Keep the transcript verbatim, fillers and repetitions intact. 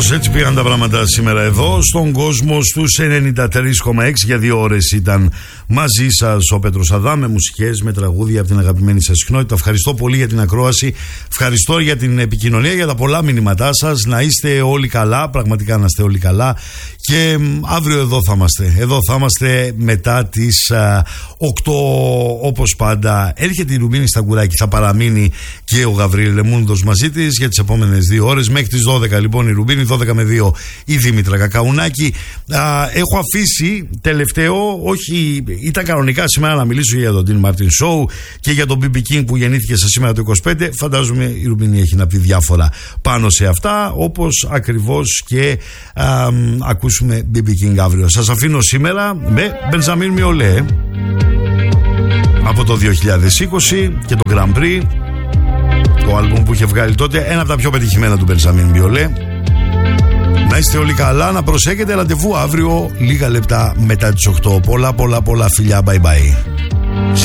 Κάπως έτσι πήγαν τα πράγματα σήμερα εδώ στον κόσμο στους ενενήντα τρία κόμμα έξι. Για δύο ώρες ήταν μαζί σας ο Πέτρος Αδάμ με μουσικές, με τραγούδια από την αγαπημένη σας συχνότητα. Ευχαριστώ πολύ για την ακρόαση, ευχαριστώ για την επικοινωνία, για τα πολλά μηνύματά σας. Να είστε όλοι καλά, πραγματικά να είστε όλοι καλά. Και αύριο εδώ θα είμαστε. Εδώ θα είμαστε μετά τις α, οκτώ όπως πάντα. Έρχεται η Ρουμπίνη στα κουράκι, θα παραμείνει και ο Γαβρίλ Λεμούνδος μαζί της για τις επόμενες δύο ώρες. Μέχρι τις δώδεκα λοιπόν η Ρουμπίνη, δώδεκα με δύο η Δήμητρα Κακαουνάκη. Α, έχω αφήσει τελευταίο, όχι, ήταν κανονικά σήμερα να μιλήσω για τον Dean Martin Show και για τον μπι μπι King που γεννήθηκε σε σήμερα το είκοσι πέντε. Φαντάζομαι η Ρουμπίνη έχει να πει διάφορα πάνω σε αυτά, όπως ακριβώς και α, ακούσουμε μπι μπι King αύριο. Σας αφήνω σήμερα με Μπενζαμίν Μιολέ από το δύο χιλιάδες είκοσι και το Grand Prix, το άλμπουμ που είχε βγάλει τότε, ένα από τα πιο πετυχημένα του Μπενζαμίν Μιολέ. Να είστε όλοι καλά, να προσέχετε, ραντεβού αύριο λίγα λεπτά μετά τις οκτώ. Πολλά πολλά πολλά φιλιά, bye bye.